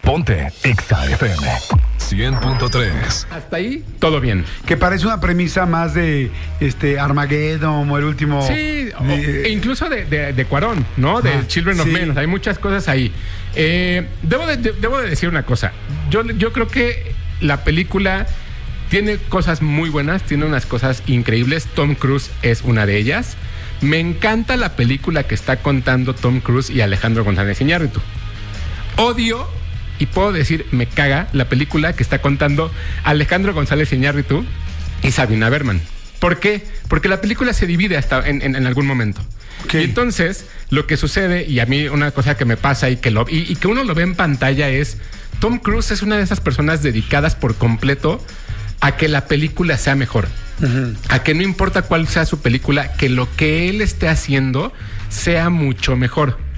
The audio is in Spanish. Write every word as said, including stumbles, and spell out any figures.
Ponte Exa F M cien punto tres. Hasta ahí, todo bien. Que parece una premisa más de este Armageddon o el último. Sí, o, de, e incluso de, de, de Cuarón, ¿no? De ah, Children of sí. Men. Hay muchas cosas ahí. Eh, debo, de, de, debo de decir una cosa. Yo, yo creo que la película tiene cosas muy buenas, tiene unas cosas increíbles. Tom Cruise es una de ellas. Me encanta la película que está contando Tom Cruise y Alejandro González Iñárritu. Odio, y puedo decir, me caga la película que está contando Alejandro González Iñárritu y Sabina Berman. ¿Por qué? Porque la película se divide hasta en, en, en algún momento. Okay. Y entonces, lo que sucede, y a mí una cosa que me pasa y que, lo, y, y que uno lo ve en pantalla es, Tom Cruise es una de esas personas dedicadas por completo a que la película sea mejor. Uh-huh. A que no importa cuál sea su película, que lo que él esté haciendo sea mucho mejor.